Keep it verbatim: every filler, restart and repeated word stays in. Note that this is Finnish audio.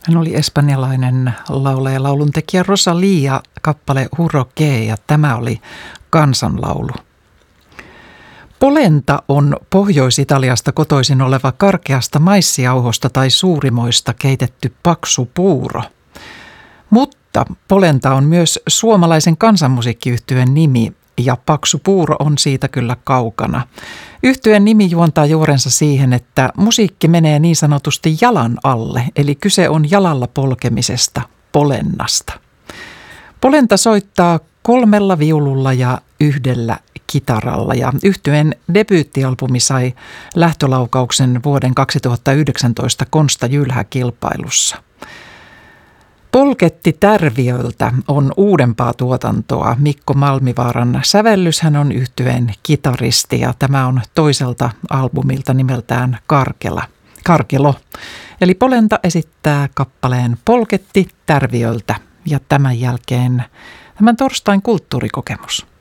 Hän oli espanjalainen laulaja, lauluntekijä Rosalía, kappale Juro que, ja tämä oli kansanlaulu. Polenta on Pohjois-Italiasta kotoisin oleva karkeasta maissiauhosta tai suurimoista keitetty paksu puuro. Mutta polenta on myös suomalaisen kansanmusiikkiyhtyeen nimi, ja paksu puuro on siitä kyllä kaukana. Yhtyeen nimi juontaa juurensa siihen, että musiikki menee niin sanotusti jalan alle, eli kyse on jalalla polkemisesta, polennasta. Polenta soittaa kolmella viululla ja yhdellä kitaralla, ja yhtyeen debyyttialbumi sai lähtölaukauksen vuoden kaksituhattayhdeksäntoista Konsta Jylhä-kilpailussa. Polketti Tärviöltä on uudempaa tuotantoa. Mikko Malmivaaran sävellys, hän on yhtyeen kitaristi, ja tämä on toiselta albumilta nimeltään Karkela, Karkelo. Eli Polenta esittää kappaleen Polketti Tärviöltä, ja tämän jälkeen tämän torstain kulttuurikokemus.